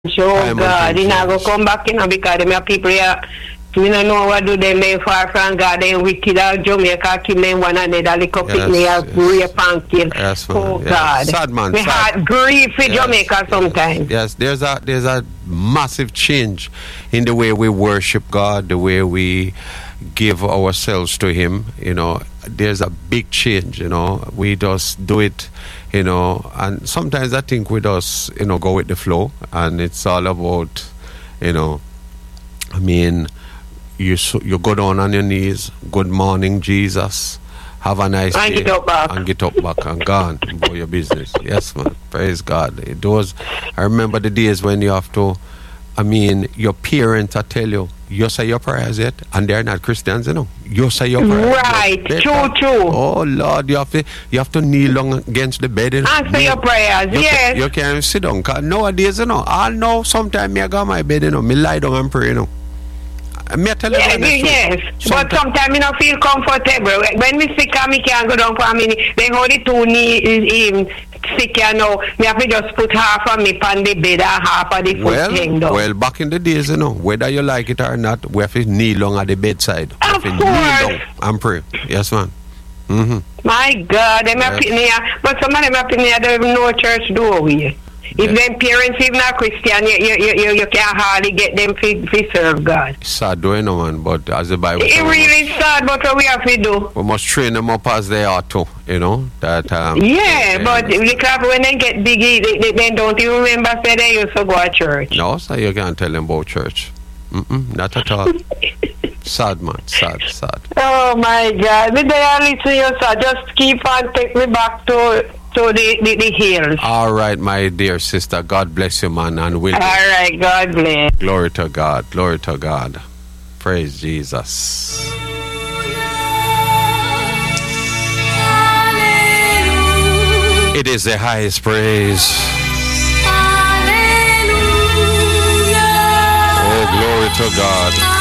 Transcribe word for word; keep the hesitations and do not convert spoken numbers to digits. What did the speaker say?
Oh God, he not go come back, you know, because them are people here. We don't know what do they make far from God. They wicked out Jamaica, kill them one another, little Yes, picnic, yes. rape and kill. Yes, man. Oh Yes. God, Sad, man, we sad. had grief in Yes, Jamaica yes, sometimes. Yes, there's a there's a massive change in the way we worship God, the way we give ourselves to Him. You know, there's a big change. You know, we just do it. You know, and sometimes I think we just you know go with the flow, and it's all about you know. I mean, you so, you go down on your knees. Good morning, Jesus. Have a nice And day. get up back. And get up back and gone about your business. Yes, man. Praise God. It was. I remember the days when you have to. I mean, your parents, I tell you, you say your prayers yet, and they're not Christians, you know. You say your prayers. Right, Better. true, true. Oh Lord, you have to you have to kneel down against the bed. You know. And say Kneel. your prayers, You yes. Can, you can't sit down. Cause nowadays, you know, I know sometimes me I go on my bed, you know, me lie down and pray, you know. Me I tell you Yes, the honest truth. yes. But Sometime- sometimes I don't feel comfortable. When we sick, I can't go down for a minute. Then how the two knee is um, sick, you know, me have to just put half of me on the bed and half of the foot Well, hang down. well, back in the days, you know, whether you like it or not, we have to kneel down at the bedside. We have Of to kneel course. down and pray. Yes, man. Mm-hmm. My God, them Yes. are putting here, but some of them are putting here, they don't even know church doorway. If Yes. them parents even not Christian, you, you, you, you, you can hardly get them to, to serve God. Sad doing, no, man, but as the Bible It says, we must- really sad, but what we have to do. we must train them up as they are too, you know. That um, Yeah, they- but because when they get big, they, they, they don't even remember say they used to go to church. No, so you can't tell them about church. Mm-mm, not at all. Sad, man. Sad, sad. Oh my God, me there listen you, sir. Just keep on take me back to to the, the, the hills. All right, my dear sister. God bless you, man, and will All right, God bless. glory to God. Glory to God. Praise Jesus. It is the highest praise. Oh, glory to God.